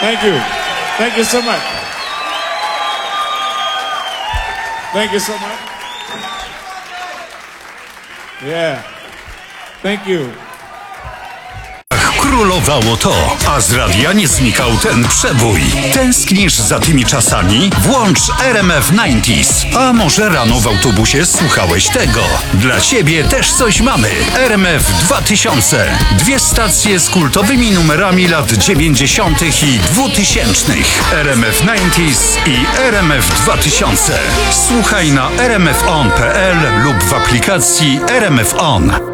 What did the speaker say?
Thank you. Thank you so much. Thank you so much. Yeah. Thank you. Królowało to, a z radia nie znikał ten przebój. Tęsknisz za tymi czasami? Włącz RMF 90s. A może rano w autobusie słuchałeś tego? Dla ciebie też coś mamy. RMF 2000. 2 stacje z kultowymi numerami lat 90. i 2000. RMF 90s i RMF 2000. Słuchaj na rmfon.pl lub w aplikacji RMF On.